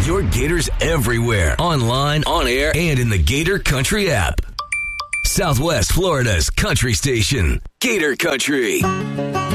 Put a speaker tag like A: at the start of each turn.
A: your Gators everywhere. Online, on air, and in the Gator Country app. Southwest Florida's country station, Gator Country.